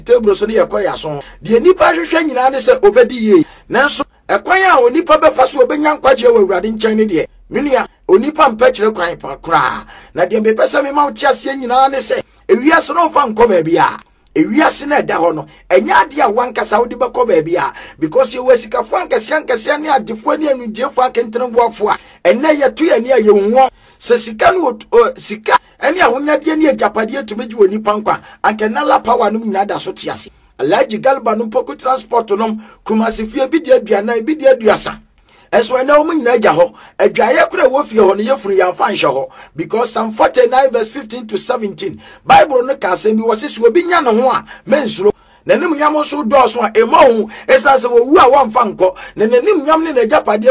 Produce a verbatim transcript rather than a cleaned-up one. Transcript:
table so ne yakoya so de nipa hwehwe nyina ne se obedi ye nanso ekwan a onipa befa so obenya nkwaje we Awurade nkyɛn ne de menua onipa mpa kyerɛ kwan pa kra na de mbepesa me ma wo tiase nyina ne se ewiase no fa nkɔ ba bia ewiase na da ho no enya ade a wankasa wo de bekɔ ba bia because you wasika fo ankase ankase ne adefo ne anudefo akentremboafo a enne yeto ye ne ayehwo se sika no sika ene ahonyade ne agapade etumeji woni pankwa ankenala power no nyina da so tiase alaji galba no poku transport no kumase fie bi de aduana bi de aduasa eso ene o nyina agya ho adwaye kura wo fie ho no yefuru ya fa nhye ho because Psalm forty-nine verse fifteen to seventeen Bible no ka se bi wo se so bi nya no ho a mensuro nanim nyam so do so a emo hu esa se wo wu a wo mfa nkɔ nanim nyam ne na agapade